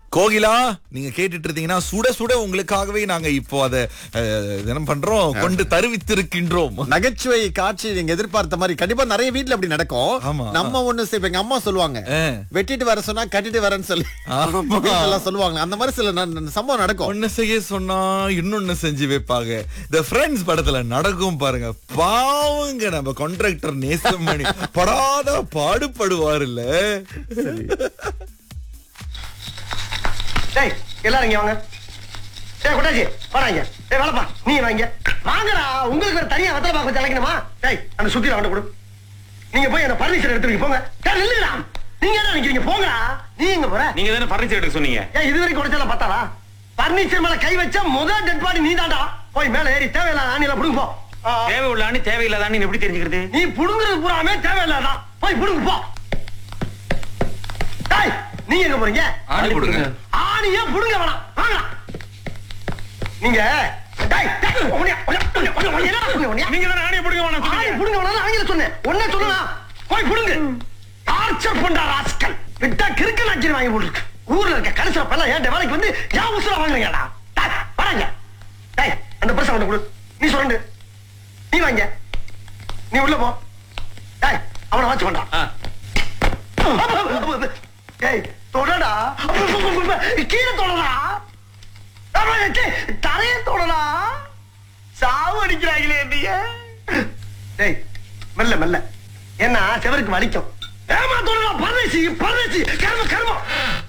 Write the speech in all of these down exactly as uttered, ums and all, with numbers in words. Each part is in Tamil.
கோகிலா, நீங்க கேட்டுட்டு இருந்தீங்கன்னா சுட சுட உங்களுக்காகவே நாங்க இப்போ அதை தினம் பண்றோம், கொண்டு தருவித்திருக்கின்றோம். நகைச்சுவை காட்சி நீங்க எதிர்பார்த்த மாதிரி கண்டிப்பா நிறைய வீட்ல அப்படி நடக்கும். ஆமா. நம்ம ஒண்ணு செய்வோம், எங்க அம்மா சொல்லுவாங்க, வெட்டிட்டு வர சொன்னா கட்டிட்டு வரேன்னு சொல்லி எல்லாம் சொல்லுவாங்க. அந்த மாதிரி சில ந- சம்பவம் நடக்கும். ஒண்ணு செய்ய சொன்னா இன்னொன்னு செஞ்சு வைப்பாங்க. இந்த ஃப்ரெண்ட்ஸ் படத்துல நடக்கும் பாருங்க, பாவங்க நம்ம கான்ட்ராக்டர் நேசமணி படாத பாடுபடுவாருல்ல. டேய் எல்லாரும் இங்க வாங்க. டேய் குட்டாச்சி வாங்க. டேய் வேலைப்பா நீ வாங்க. வாங்கடா, உங்களுக்கு ஒரு தனியா வத்தல பாக்க தலைக்கணுமா? டேய் அந்த சுத்தில வந்து கொடு. நீங்க போய் அந்த பர்னிச்சர் எடுத்துட்டு போங்க. டேய் நில்லுடா. நீங்க என்ன நினைக்கிறீங்க? போங்கடா. நீ எங்க போற? நீங்க தானே பர்னிச்சர் எடுக்க சொன்னீங்க. ஏன் இது வரைக்கும் குடைச்சல பார்த்தாடா? பர்னிச்சர் மேல கை வச்சா முதல் டெட் பாடி நீதான்டா. போய் மேல ஏறி தேவையில்லாத ஆணில புடுங்க போ. ஆ, தேவை உள்ளான்னு தேவையில்லாதான்னு எப்படி தெரிஞ்சுக்கிறது? நீ புடுங்குறது பூராமே தேவையில்லாதான். போய் புடுங்க போ. டேய் நீங்க எங்க போறீங்க? ஆணி புடுங்க. ஆணியே புடுங்க வேணாம். வாங்க. நீங்க டேய் டேய் ஒண்ணே ஒண்ணே ஒண்ணே ஒண்ணே என்னடா புடுங்க ஒண்ணே? நீங்க தானே ஆணியை புடுங்க வேணாம் ஆணி சொன்னீங்க. புடுங்க வேணாம் ஆங்கில சொன்னேன். ஒண்ணே சொல்லலாம். போய் புடுங்க. டார்ச்சர் பண்றா ராஸ்கல். விட்டா கிறுக்கு நாக்கி வாங்கி போட்டுருக்கு. ஊர்ல இருக்க கடைசில பல்ல ஏன் வேலைக்கு வந்து யா உசுர வாங்குறீங்கடா? டேய் வராங்க. டேய் அந்த பிரஷ் கொண்டு கொடு. நீ சொல்லு. நீ வாங்க. நீ உள்ள போ. டேய் அவனை வாட்ச் பண்றா. ஆ. ஏய் தொடடா. கீழே தொடடா. தரைய தொடடா. சாவு அடிக்கிறாங்களே நீங்க. டேய் மெல்ல மெல்ல. என்ன செவருக்கு வலிக்கும். ஏமா தொடடா. பரதேசி பரதேசி கர்ம கர்மம்.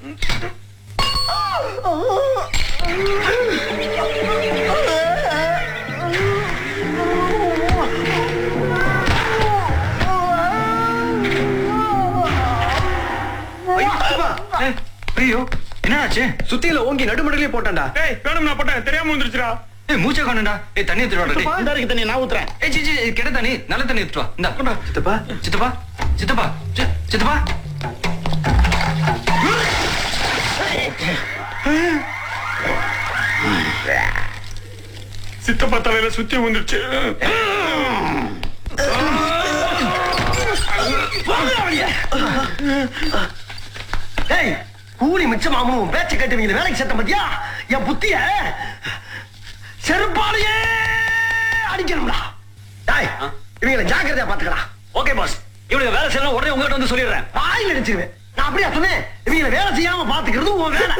ஐயோ என்னாச்சு? சுத்தியில ஓங்கி நடுமடலே போட்டான்டா. ஏய் வேணும், நான் போட்டேன் தெரியாம வந்துருச்சுடா. ஏய் மூச்சை காணும்டா. ஏய் தண்ணி எடுத்துட்டு வாடா. டேய் இந்த இருக்கு தண்ணி நான் ஊத்துறேன். ஏய் சி சி கெட்ட தண்ணி, நல்ல தண்ணி எடுத்துட்டு வா. இந்தா சித்தப்பா சித்தப்பா சித்தப்பா சி- சித்தப்பா. சித்தப்பா தலையில சுத்தி வந்துருச்சு. டேய் கூலி மிச்சமாமனும் பேச்ச கேட்டு வேலைக்கு சேர்த்த பத்தியா என் புத்திய செருப்பாலேயே அடிக்கணும்டா. டேய் இவங்களை ஜாக்கிரதையா பாத்துக்கலாம். ஓகே பாஸ், இவனுக்கு வேலை செய்யணும் உடனே உங்ககிட்ட வந்து சொல்லிடுறேன். வாயில் அடிச்சிருவேன். நான் அப்படியா சொன்னேன்? இவங்களை வேலை செய்யாம பாத்துக்கிறது உன் வேலை.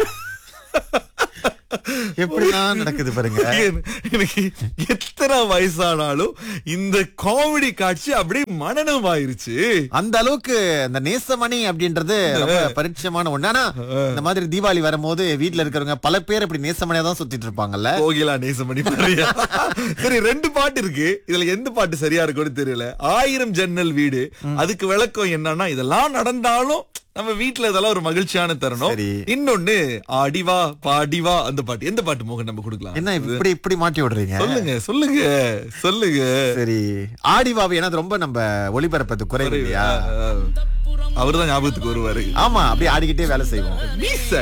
எப்படிதான் நடக்குது பாருங்க. எனக்கு எத்தனை வயசானாலும் இந்த காமெடி காட்சி அப்படியே மனநம் ஆயிருச்சு. அந்த அளவுக்கு அந்த நேசமணி அப்படின்றது ரொம்ப பரிச்சயமான ஒண்ணு. ஆனா இந்த மாதிரி தீபாவளி வரும்போது வீட்ல இருக்கிறவங்க பல பேர் இப்படி நேசமணியா தான் சுத்திட்டு இருப்பாங்கல்ல. கோகிலா நேசமணி பாரியா. சரி, ரெண்டு பாட்டு இருக்கு. இதுல எந்த பாட்டு சரியா இருக்குன்னு தெரியல. ஆயிரம் ஜன்னல் வீடு, அதுக்கு விளக்கம் என்னன்னா, இதெல்லாம் நடந்தாலும் நம்ம வீட்டுல இதெல்லாம் ஒரு மகிழ்ச்சியான தருணம். சரி. இன்னொன்னு ஆடிவா பாடிவா, அந்த பாட்டு எந்த பாட்டு மோகன் நம்ம கொடுக்கலாம்? என்ன இப்படி இப்படி மாட்டி விடுறீங்க? சொல்லுங்க சொல்லுங்க சொல்லுங்க. சரி, ஆடிவாவி ஏன்னா ரொம்ப நம்ம ஒளிபரப்பது குறைவு இல்லையா? அவர்தான் ஞாபகத்துக்கு வருவாரு. ஆமா, அப்படியே ஆடிக்கிட்டே வேலை செய்வோம். மீச